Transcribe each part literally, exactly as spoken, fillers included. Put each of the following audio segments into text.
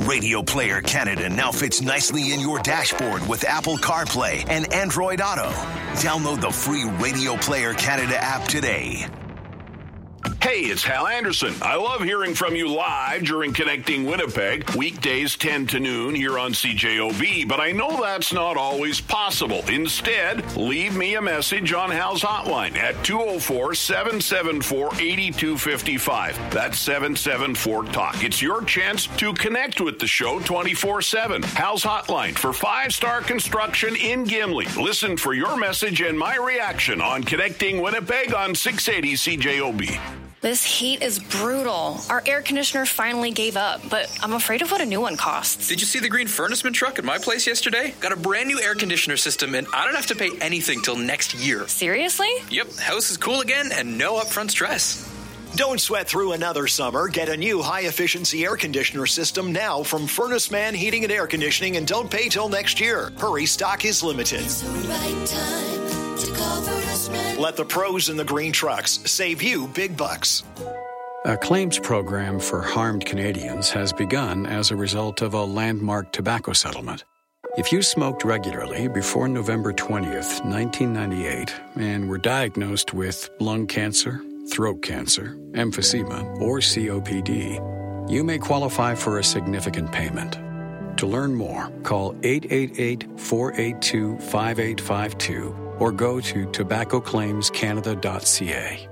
Radio Player Canada now fits nicely in your dashboard with Apple CarPlay and Android Auto. Download the free Radio Player Canada app today. Hey, it's Hal Anderson. I love hearing from you live during Connecting Winnipeg, weekdays ten to noon here on C J O B, but I know that's not always possible. Instead, leave me a message on Hal's hotline at two oh four, seven seven four, eight two five five. That's seven seven four, talk. It's your chance to connect with the show twenty-four seven. Hal's hotline for five-star construction in Gimli. Listen for your message and my reaction on Connecting Winnipeg on six eighty C J O B. This heat is brutal. Our air conditioner finally gave up, but I'm afraid of what a new one costs. Did you see the green furnaceman truck at my place yesterday? Got a brand new air conditioner system, and I don't have to pay anything till next year. Seriously? Yep, house is cool again and no upfront stress. Don't sweat through another summer. Get a new high-efficiency air conditioner system now from Furnace Man Heating and Air Conditioning, and don't pay till next year. Hurry, stock is limited. It's the right time to call Furnace Man. Let the pros in the green trucks save you big bucks. A claims program for harmed Canadians has begun as a result of a landmark tobacco settlement. If you smoked regularly before November twentieth, nineteen ninety-eight, and were diagnosed with lung cancer, throat cancer, emphysema, or C O P D, you may qualify for a significant payment. To learn more, call eight eight eight, four eight two, five eight five two or go to tobacco claims canada dot c a.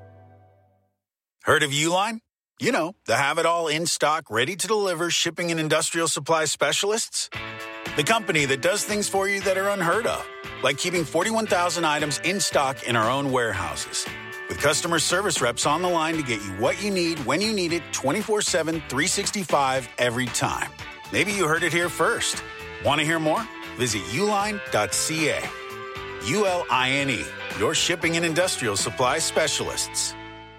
Heard of Uline? You know, the have-it-all in-stock, ready-to-deliver shipping and industrial supply specialists. The company that does things for you that are unheard of, like keeping forty-one thousand items in stock in our own warehouses. With customer service reps on the line to get you what you need when you need it twenty-four seven, three sixty-five every time. Maybe you heard it here first. Want to hear more? Visit uline dot c a. U L I N E, your shipping and industrial supply specialists.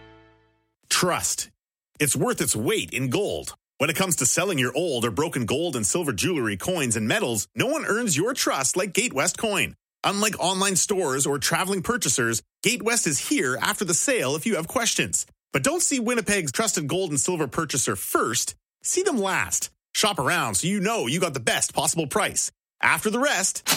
Trust. It's worth its weight in gold. When it comes to selling your old or broken gold and silver jewelry, coins, and metals, no one earns your trust like Gatewest Coin. Unlike online stores or traveling purchasers, Gatewest is here after the sale if you have questions. But don't see Winnipeg's trusted gold and silver purchaser first. See them last. Shop around so you know you got the best possible price. After the rest,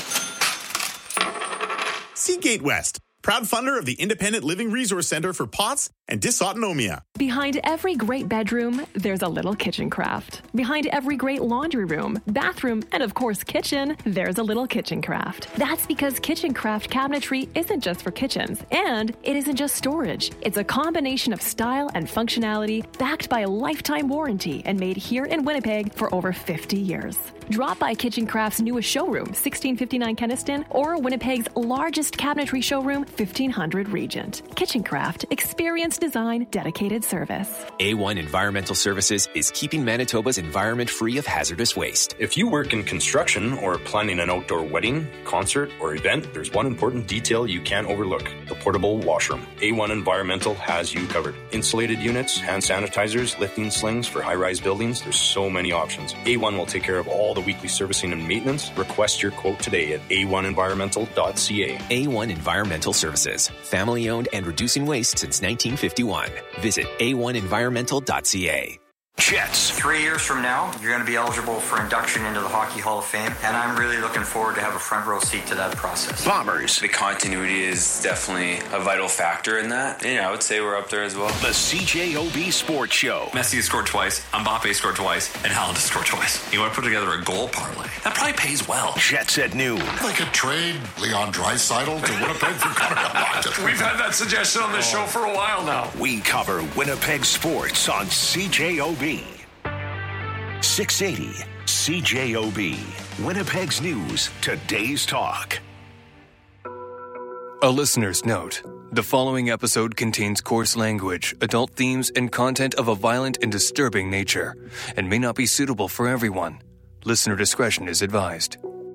see Gatewest, proud funder of the Independent Living Resource Center for POTS and Dysautonomia. Behind every great bedroom, there's a little kitchen craft. Behind every great laundry room, bathroom, and of course kitchen, there's a little kitchen craft. That's because Kitchen Craft cabinetry isn't just for kitchens, and it isn't just storage. It's a combination of style and functionality backed by a lifetime warranty and made here in Winnipeg for over fifty years. Drop by Kitchen Craft's newest showroom, sixteen fifty-nine Kenniston, or Winnipeg's largest cabinetry showroom, fifteen hundred Regent. Kitchen Craft, experience design, dedicated service. A one Environmental Services is keeping Manitoba's environment free of hazardous waste. If you work in construction or planning an outdoor wedding, concert, or event, there's one important detail you can't overlook: the portable washroom. A one Environmental has you covered. Insulated units, hand sanitizers, lifting slings for high-rise buildings. There's so many options. A one will take care of all the weekly servicing and maintenance. Request your quote today at a one environmental dot c a. A one Environmental Services, family owned and reducing waste since nineteen fifty-one. Visit a one environmental dot c a. Jets. Three years from now, you're going to be eligible for induction into the Hockey Hall of Fame, and I'm really looking forward to have a front row seat to that process. Bombers. The continuity is definitely a vital factor in that. Yeah, I would say we're up there as well. The C J O B Sports Show. Messi scored twice, Mbappe scored twice, and Haaland scored twice. You want to put together a goal parlay? That probably pays well. Jets at noon. They could trade Leon Draisaitl to Winnipeg for Connor Malkin. We've had that suggestion on the oh. show for a while now. We cover Winnipeg sports on C J O B. six eighty C J O B. Winnipeg's News, today's talk. A listener's note. The following episode contains coarse language, adult themes, and content of a violent and disturbing nature, and may not be suitable for everyone. Listener discretion is advised.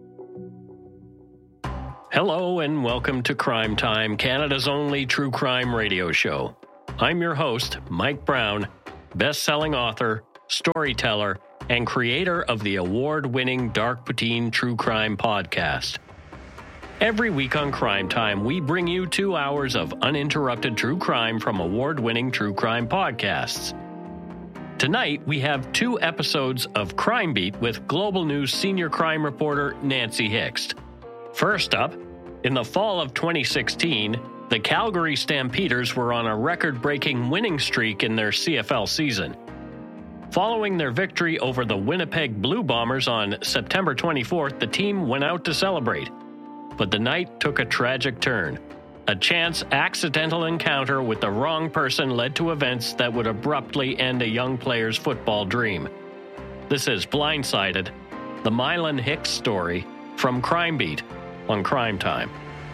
Hello and welcome to Crime Time, Canada's only true crime radio show. I'm your host, Mike Brown, best-selling author, storyteller, and creator of the award-winning Dark Poutine True Crime podcast. Every week on Crime Time, we bring you two hours of uninterrupted true crime from award-winning true crime podcasts. Tonight, we have two episodes of Crime Beat with Global News senior crime reporter Nancy Hixt. First up, in the fall of twenty sixteen, the Calgary Stampeders were on a record-breaking winning streak in their C F L season. Following their victory over the Winnipeg Blue Bombers on September twenty-fourth, the team went out to celebrate. But the night took a tragic turn. A chance accidental encounter with the wrong person led to events that would abruptly end a young player's football dream. This is Blindsided, the Mylan Hicks story from Crime Beat on Crime Time.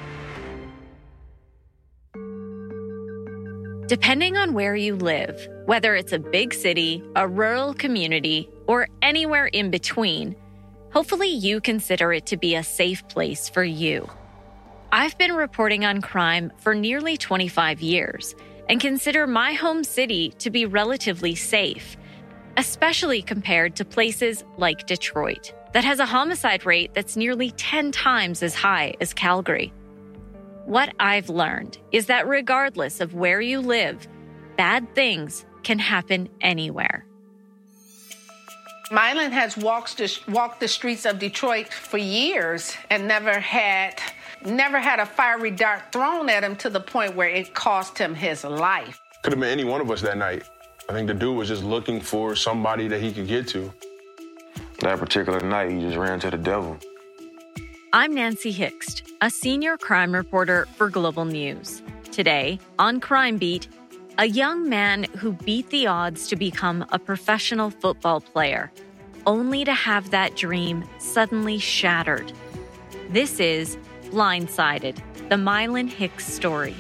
Depending on where you live, whether it's a big city, a rural community, or anywhere in between, hopefully you consider it to be a safe place for you. I've been reporting on crime for nearly twenty-five years and consider my home city to be relatively safe, especially compared to places like Detroit, that has a homicide rate that's nearly ten times as high as Calgary. What I've learned is that regardless of where you live, bad things can happen anywhere. Mylan has walked the, walked the streets of Detroit for years and never had never had a fiery dart thrown at him to the point where it cost him his life. Could have been any one of us that night. I think the dude was just looking for somebody that he could get to. That particular night, he just ran to the devil. I'm Nancy Hixt, a senior crime reporter for Global News. Today, on Crime Beat, a young man who beat the odds to become a professional football player, only to have that dream suddenly shattered. This is Blindsided, the Mylan Hicks story.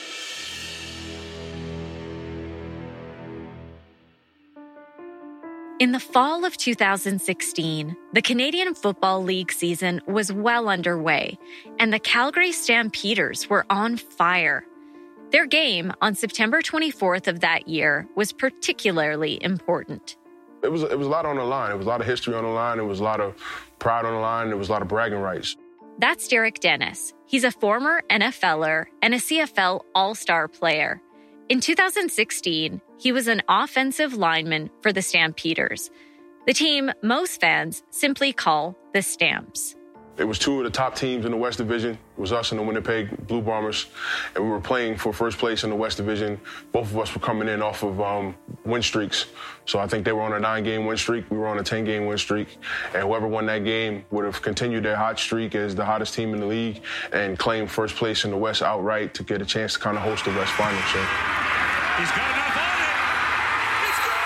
In the fall of two thousand sixteen, the Canadian Football League season was well underway, and the Calgary Stampeders were on fire. Their game on September twenty-fourth of that year was particularly important. It was, it was a lot on the line. It was a lot of history on the line. It was a lot of pride on the line. There was a lot of bragging rights. That's Derek Dennis. He's a former N F L er and a C F L All-Star player. In two thousand sixteen, he was an offensive lineman for the Stampeders, the team most fans simply call the Stamps. It was two of the top teams in the West Division. It was us and the Winnipeg Blue Bombers, and we were playing for first place in the West Division. Both of us were coming in off of um, win streaks. So I think they were on a nine-game win streak. We were on a ten-game win streak. And whoever won that game would have continued their hot streak as the hottest team in the league and claimed first place in the West outright to get a chance to kind of host the West Final. So. He's got enough on it. It's good.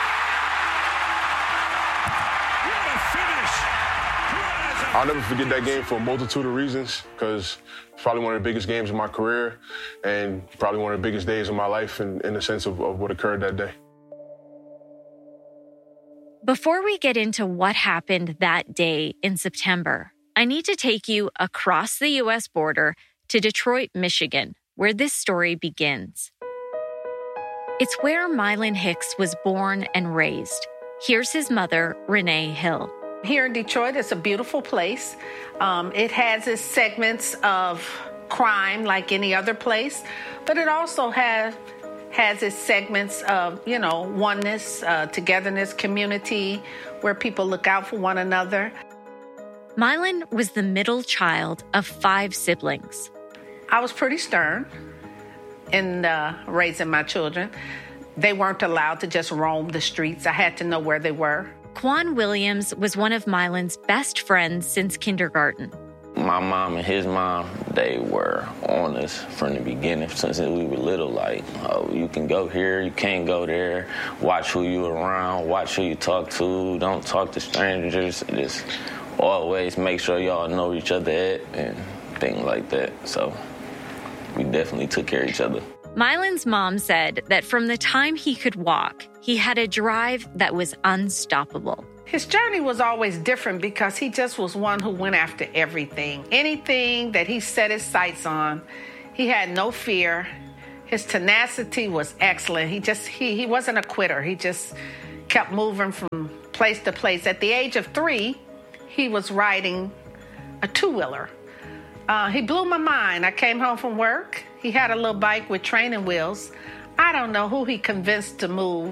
What a finish. I'll never forget that game for a multitude of reasons, because it's probably one of the biggest games of my career and probably one of the biggest days of my life in, in the sense of, of what occurred that day. Before we get into what happened that day in September, I need to take you across the U S border to Detroit, Michigan, where this story begins. It's where Mylan Hicks was born and raised. Here's his mother, Renee Hill. Here in Detroit, it's a beautiful place. Um, it has its segments of crime like any other place, but it also has has its segments of, you know, oneness, uh, togetherness, community, where people look out for one another. Mylan was the middle child of five siblings. I was pretty stern in uh, raising my children. They weren't allowed to just roam the streets. I had to know where they were. Quan Williams was one of Mylan's best friends since kindergarten. My mom and his mom, they were on us from the beginning, since we were little. Like, oh, you can go here, you can't go there. Watch who you around, watch who you talk to. Don't talk to strangers. Just always make sure y'all know each other at and things like that. So we definitely took care of each other. Mylan's mom said that from the time he could walk, he had a drive that was unstoppable. His journey was always different because he just was one who went after everything. Anything that he set his sights on, he had no fear. His tenacity was excellent. He just, he, he wasn't a quitter. He just kept moving from place to place. At the age of three, he was riding a two-wheeler. Uh, he blew my mind. I came home from work. He had a little bike with training wheels. I don't know who he convinced to move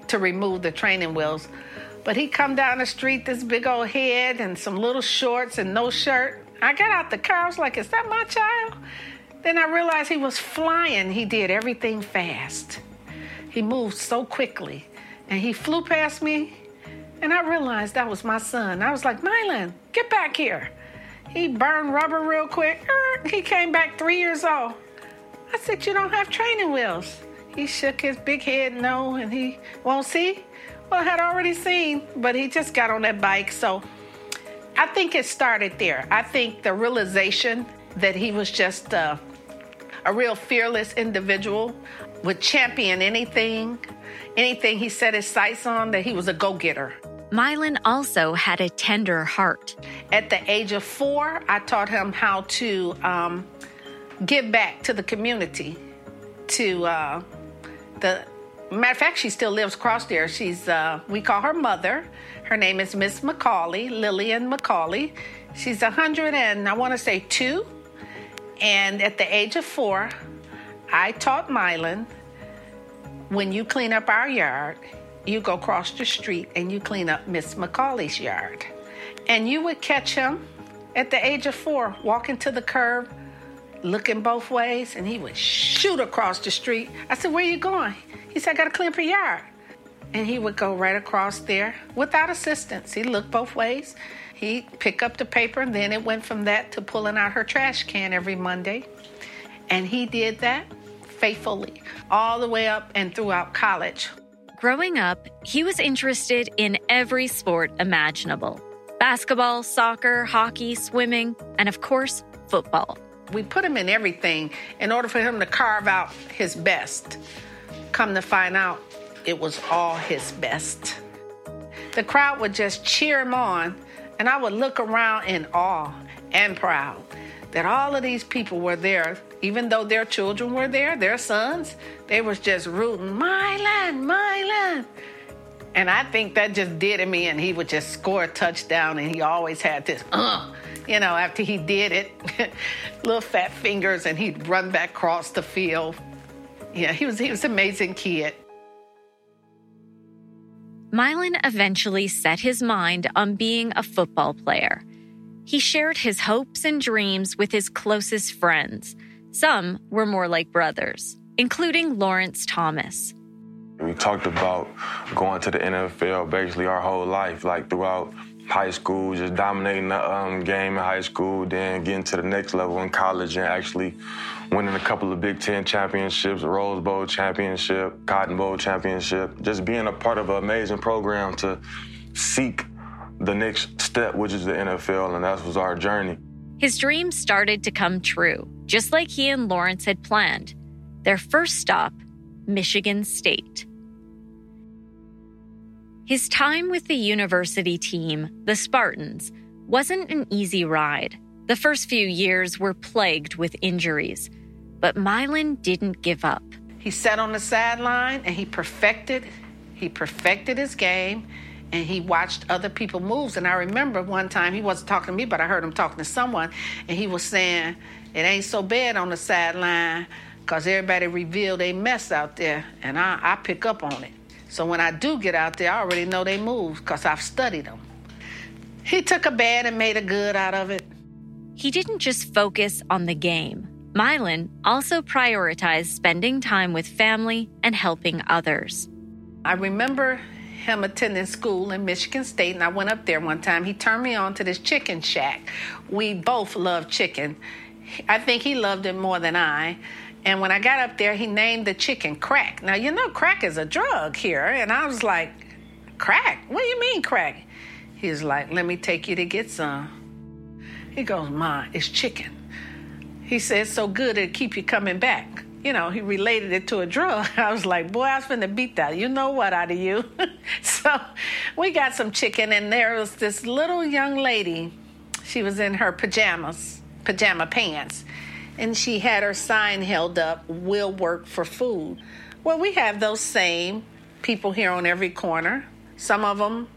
to remove the training wheels. But he come down the street, this big old head and some little shorts and no shirt. I got out the car, I was like, is that my child? Then I realized he was flying. He did everything fast. He moved so quickly. And he flew past me, and I realized that was my son. I was like, Mylan, get back here. He burned rubber real quick. He came back three years old. I said, you don't have training wheels. He shook his big head no, and he won't see. Well, I had already seen, but he just got on that bike. So I think it started there. I think the realization that he was just uh, a real fearless individual, would champion anything, anything he set his sights on, that he was a go-getter. Mylan also had a tender heart. At the age of four, I taught him how to um, give back to the community. To uh, the matter of fact, she still lives across there. She's uh, we call her mother. Her name is Miss McCauley, Lillian McCauley. She's a hundred and I want to say two. And at the age of four, I taught Mylan, when you clean up our yard, you go across the street and you clean up Miss McCauley's yard. And you would catch him at the age of four, walking to the curb, looking both ways, and he would shoot across the street. I said, where are you going? He said, I got to clean up your yard. And he would go right across there without assistance. He looked both ways. He'd pick up the paper, and then it went from that to pulling out her trash can every Monday. And he did that faithfully all the way up and throughout college. Growing up, he was interested in every sport imaginable. Basketball, soccer, hockey, swimming, and of course, football. We put him in everything in order for him to carve out his best. Come to find out, it was all his best. The crowd would just cheer him on, and I would look around in awe and proud that all of these people were there. Even though their children were there, their sons, they was just rooting, Mylan, Mylan. And I think that just did him in. He would just score a touchdown, and he always had this, uh, you know, after he did it, little fat fingers, and he'd run back across the field. Yeah, he was, he was an amazing kid. Mylan eventually set his mind on being a football player. He shared his hopes and dreams with his closest friends. Some were more like brothers, including Lawrence Thomas. We talked about going to the N F L basically our whole life, like throughout high school, just dominating the um, game in high school, then getting to the next level in college and actually winning a couple of Big Ten championships, a Rose Bowl championship, Cotton Bowl championship, just being a part of an amazing program to seek the next step, which is the N F L, and that was our journey. His dreams started to come true, just like he and Lawrence had planned. Their first stop, Michigan State. His time with the university team, the Spartans, wasn't an easy ride. The first few years were plagued with injuries, but Mylan didn't give up. He sat on the sideline and he perfected, he perfected his game, and he watched other people moves. And I remember one time, he wasn't talking to me, but I heard him talking to someone, and he was saying, it ain't so bad on the sideline because everybody revealed they mess out there, and I, I pick up on it. So when I do get out there, I already know they moves because I've studied them. He took a bad and made a good out of it. He didn't just focus on the game. Mylan also prioritized spending time with family and helping others. I remember him attending school in Michigan State, and I went up there one time. He turned me on to this chicken shack. We both love chicken. I think he loved it more than I. And when I got up there, he named the chicken crack. Now, you know, crack is a drug here. And I was like, crack? What do you mean crack? He was like, let me take you to get some. He goes, Ma, it's chicken. He said, it's so good it'll keep you coming back. You know, he related it to a drug. I was like, boy, I was finna beat that. You know what out of you. So we got some chicken, and there was this little young lady. She was in her pajamas, pajama pants. And she had her sign held up, we'll work for food. Well, we have those same people here on every corner. Some of them